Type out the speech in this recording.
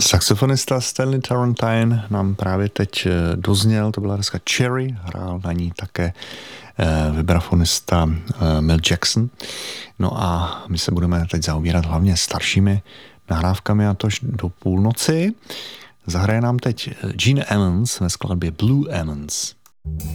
Saxofonista Stanley Turrentine nám právě teď dozněl, to byla deska Cherry, hrál na ní také vibrafonista Mel Jackson. No a my se budeme teď zaobírat hlavně staršími nahrávkami, a to až do půlnoci. Zahraje nám teď Gene Ammons ve skladbě Blue Ammons.